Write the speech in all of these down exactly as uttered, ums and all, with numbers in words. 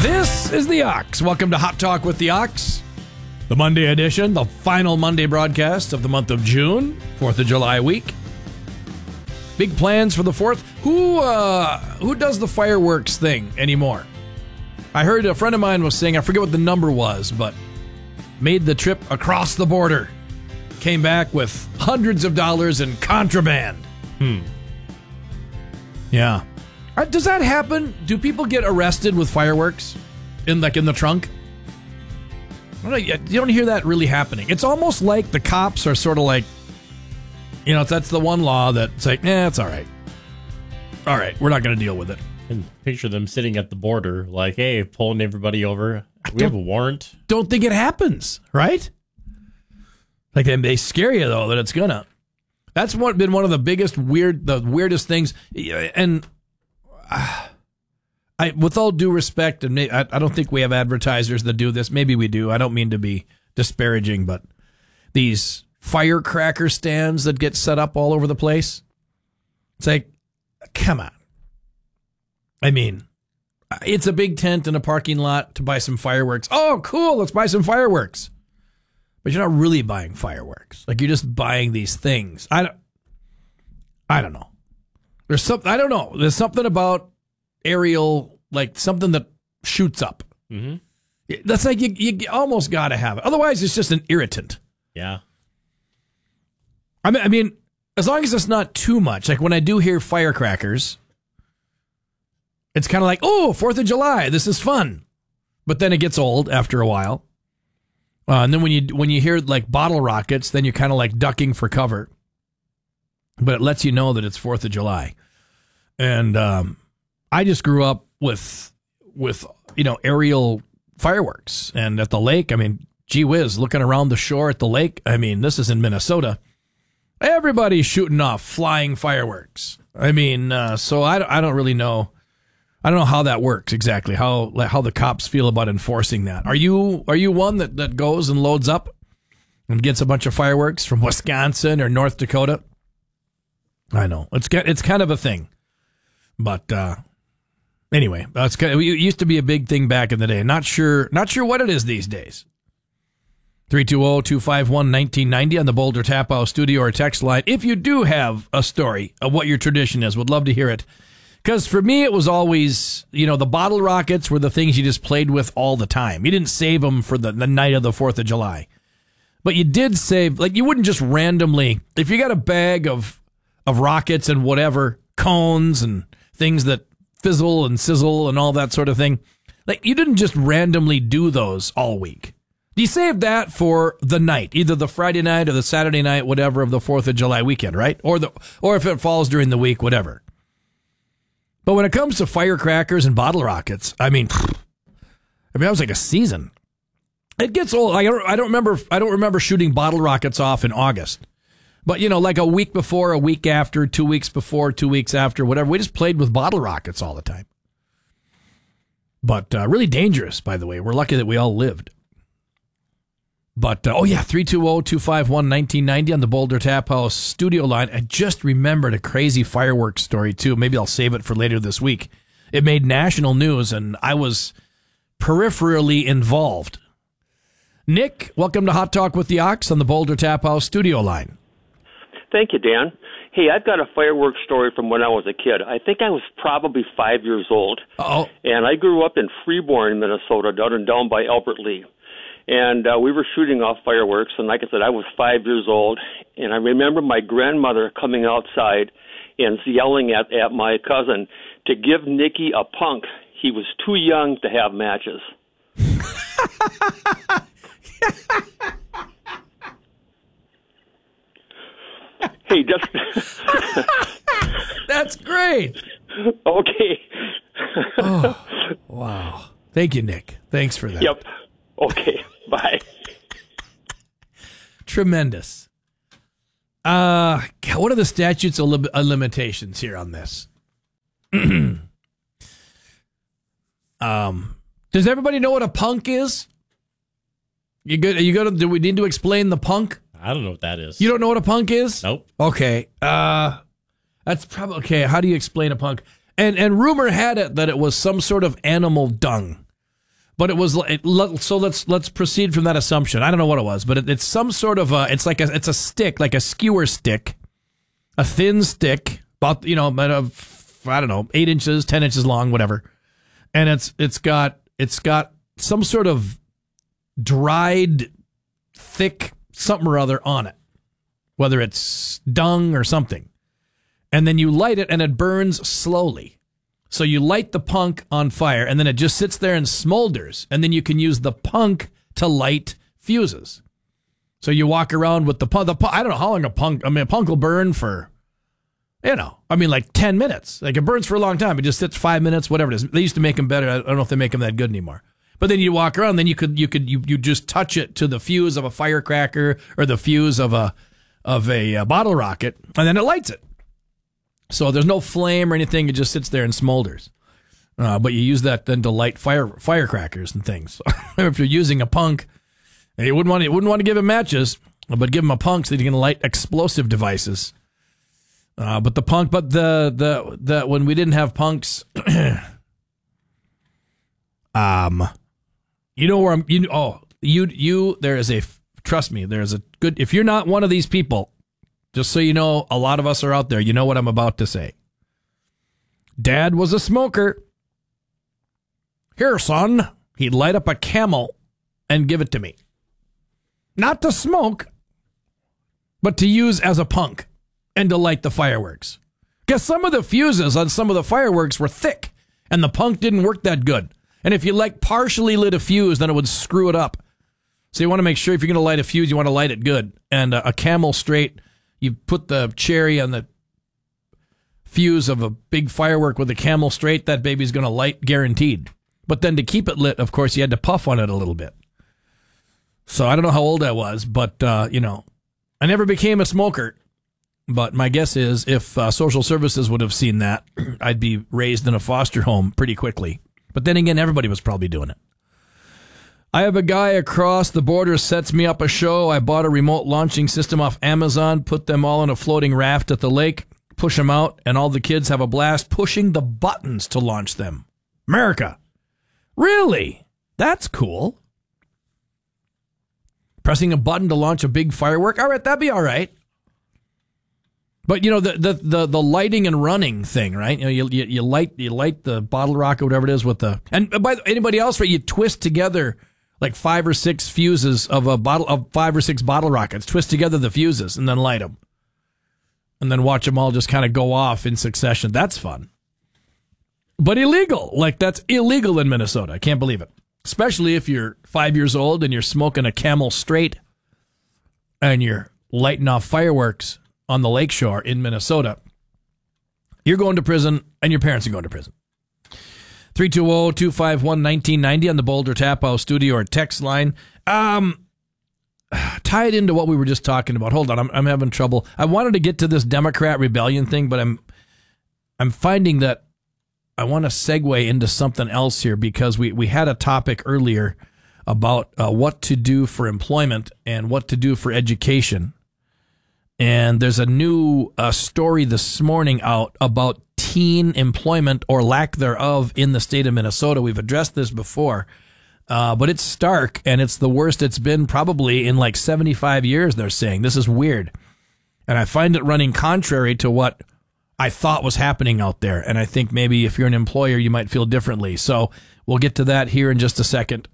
This is the Ox. Welcome to Hot Talk with the Ox, the Monday edition, the final Monday broadcast of the month of June, fourth of July week. Big plans for the fourth. Who uh, who does the fireworks thing anymore? I heard a friend of mine was saying, I forget what the number was, but made the trip across the border. Came back with hundreds of dollars in contraband. Hmm. Yeah. Uh, does that happen? Do people get arrested with fireworks in like in the trunk? I don't know, you don't hear that really happening. It's almost like the cops are sort of like, you know, that's the one law that's like, eh, it's all right. All right, we're not going to deal with it. And picture them sitting at the border like, hey, pulling everybody over. We have a warrant. Don't think it happens, right? Like they, they scare you though that it's gonna. That's what been one of the biggest weird, the weirdest things. And uh, I, with all due respect, and may, I, I don't think we have advertisers that do this. Maybe we do. I don't mean to be disparaging, but these firecracker stands that get set up all over the place. It's like, come on. I mean, it's a big tent in a parking lot to buy some fireworks. Oh, cool. Let's buy some fireworks. But you're not really buying fireworks. Like, you're just buying these things. I don't, I don't know. There's something, I don't know. There's something about aerial, like something that shoots up. Mm-hmm. That's like, you, you almost got to have it. Otherwise, it's just an irritant. Yeah. I mean, I mean, as long as it's not too much. Like, when I do hear firecrackers, it's kind of like, oh, fourth of July, this is fun. But then it gets old after a while. Uh, and then when you when you hear like bottle rockets, then you're kind of like ducking for cover. But it lets you know that it's fourth of July. And um, I just grew up with, with you know, aerial fireworks. And at the lake, I mean, gee whiz, looking around the shore at the lake, I mean, this is in Minnesota. Everybody's shooting off flying fireworks. I mean, uh, so I, I don't really know. I don't know how that works exactly, how how the cops feel about enforcing that. Are you are you one that, that goes and loads up and gets a bunch of fireworks from Wisconsin or North Dakota? I know. It's it's kind of a thing. But uh, anyway, it's kind of, it used to be a big thing back in the day. Not sure not sure what it is these days. three two zero, two five one, one nine nine zero on the Boulder Tap House studio or text line. If you do have a story of what your tradition is, would love to hear it. Because for me, it was always, you know, the bottle rockets were the things you just played with all the time. You didn't save them for the, the night of the fourth of July. But you did save, like, you wouldn't just randomly, if you got a bag of of rockets and whatever, cones and things that fizzle and sizzle and all that sort of thing, like, you didn't just randomly do those all week. You saved that for the night, either the Friday night or the Saturday night, whatever, of the fourth of July weekend, right? Or the or if it falls during the week, whatever. But when it comes to firecrackers and bottle rockets, I mean, I mean, that was like a season. It gets old. I don't, I don't remember. I don't remember shooting bottle rockets off in August. But, you know, like a week before, a week after, two weeks before, two weeks after, whatever. We just played with bottle rockets all the time. But uh, really dangerous, by the way. We're lucky that we all lived. But, uh, oh, yeah, three two zero, two five one, one nine nine zero on the Boulder Tap House studio line. I just remembered a crazy fireworks story, too. Maybe I'll save it for later this week. It made national news, and I was peripherally involved. Nick, welcome to Hot Talk with the Ox on the Boulder Tap House studio line. Thank you, Dan. Hey, I've got a fireworks story from when I was a kid. I think I was probably five years old. Uh-oh. And I grew up in Freeborn, Minnesota, down and down by Albert Lee. And uh, we were shooting off fireworks, and like I said, I was five years old, and I remember my grandmother coming outside and yelling at, at my cousin to give Nicky a punk. He was too young to have matches. Hey, just... That's great. Okay. Oh, wow. Thank you, Nick. Thanks for that. Yep. Okay. Bye. Tremendous. Uh, what are the statutes of lim- limitations here on this? um, does everybody know what a punk is? You good? You go to? Do we need to explain the punk? I don't know what that is. You don't know what a punk is? Nope. Okay. Uh, that's probably okay. How do you explain a punk? And and rumor had it that it was some sort of animal dung. But it was it, so. Let's let's proceed from that assumption. I don't know what it was, but it, it's some sort of a. It's like a. It's a stick, like a skewer stick, a thin stick, about you know, about a, I don't know, eight inches, ten inches long, whatever. And it's it's got it's got some sort of dried, thick something or other on it, whether it's dung or something. And then you light it, and it burns slowly. So you light the punk on fire, and then it just sits there and smolders, and then you can use the punk to light fuses. So you walk around with the punk. The punk I don't know how long a punk. I mean, a punk will burn for, you know, I mean, like ten minutes. Like it burns for a long time. It just sits five minutes, whatever it is. They used to make them better. I don't know if they make them that good anymore. But then you walk around, then you could you could you you just touch it to the fuse of a firecracker or the fuse of a of a, a bottle rocket, and then it lights it. So there's no flame or anything. It just sits there and smolders. Uh, but you use that then to light fire firecrackers and things. If you're using a punk, you wouldn't want to, you wouldn't want to give him matches, but give him a punk so you can light explosive devices. Uh, but the punk, but the the the when we didn't have punks, um, you know where I'm. You oh you you there is a trust me. There is a good. If you're not one of these people. Just so you know, a lot of us are out there. You know what I'm about to say. Dad was a smoker. Here, son. He'd light up a Camel and give it to me. Not to smoke, but to use as a punk and to light the fireworks. Because some of the fuses on some of the fireworks were thick, and the punk didn't work that good. And if you like partially lit a fuse, then it would screw it up. So you want to make sure if you're going to light a fuse, you want to light it good. And a, a Camel straight... You put the cherry on the fuse of a big firework with a Camel straight, that baby's going to light guaranteed. But then to keep it lit, of course, you had to puff on it a little bit. So I don't know how old I was, but, uh, you know, I never became a smoker. But my guess is if uh, social services would have seen that, I'd be raised in a foster home pretty quickly. But then again, everybody was probably doing it. I have a guy across the border sets me up a show. I bought a remote launching system off Amazon, put them all on a floating raft at the lake, push them out, and all the kids have a blast pushing the buttons to launch them. America. Really? That's cool. Pressing a button to launch a big firework? All right, that'd be all right. But, you know, the the the, the lighting and running thing, right? You know, you, you, you light you light the bottle rocket, whatever it is, with the... And by the, anybody else, right, you twist together... like five or six fuses of a bottle of five or six bottle rockets, twist together the fuses and then light them. And then watch them all just kind of go off in succession. That's fun. But illegal. Like that's illegal in Minnesota. I can't believe it. Especially if you're five years old and you're smoking a Camel straight and you're lighting off fireworks on the lakeshore in Minnesota. You're going to prison and your parents are going to prison. three two zero, two five one, one nine nine zero on the Boulder Tap House studio or text line. Um, tie it into what we were just talking about. Hold on, I'm I'm having trouble. I wanted to get to this Democrat rebellion thing, but I'm I'm finding that I want to segue into something else here because we, we had a topic earlier about uh, what to do for employment and what to do for education. And there's a new uh, story this morning out about teen employment or lack thereof in the state of Minnesota. We've addressed this before, uh, but it's stark and it's the worst it's been probably in like seventy-five years, they're saying. This is weird. And I find it running contrary to what I thought was happening out there. And I think maybe if you're an employer, you might feel differently. So we'll get to that here in just a second.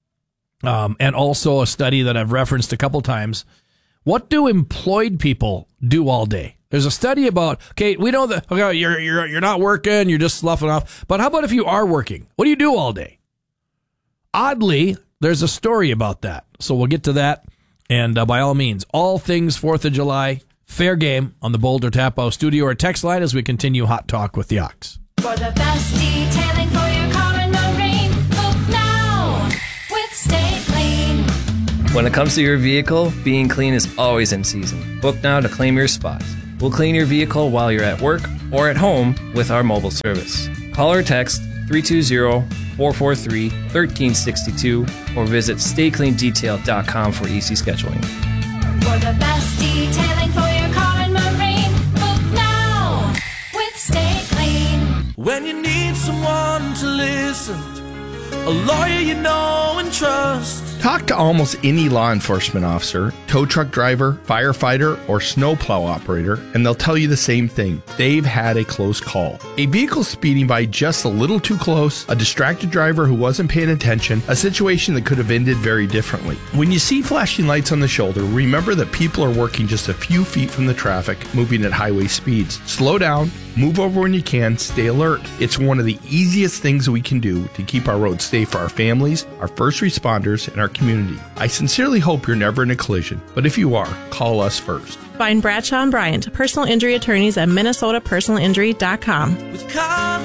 Um, and also a study that I've referenced a couple times. What do employed people do all day? There's a study about, okay, we know that okay, you're you're you're not working, you're just sloughing off. But how about if you are working? What do you do all day? Oddly, there's a story about that. So we'll get to that. And uh, by all means, all things fourth of July, fair game on the Boulder Tap House studio or text line as we continue Hot Talk with the Ox. For the best detailing for your car and marine, book now with Stay Clean. When it comes to your vehicle, being clean is always in season. Book now to claim your spot. We'll clean your vehicle while you're at work or at home with our mobile service. Call or text three two zero, four four three, one three six two or visit stay clean detail dot com for easy scheduling. For the best detailing for your car and marine, book now with Stay Clean. When you need someone to listen, a lawyer you know and trust. Talk to almost any law enforcement officer, tow truck driver, firefighter, or snowplow operator, and they'll tell you the same thing. They've had a close call. A vehicle speeding by just a little too close, a distracted driver who wasn't paying attention, a situation that could have ended very differently. When you see flashing lights on the shoulder, remember that people are working just a few feet from the traffic, moving at highway speeds. Slow down, move over when you can, stay alert. It's one of the easiest things we can do to keep our roads safe for our families, our first responders, and our community. I sincerely hope you're never in a collision, but if you are, call us first. Find Bradshaw and Bryant, personal injury attorneys at minnesota personal injury dot com. With confidence.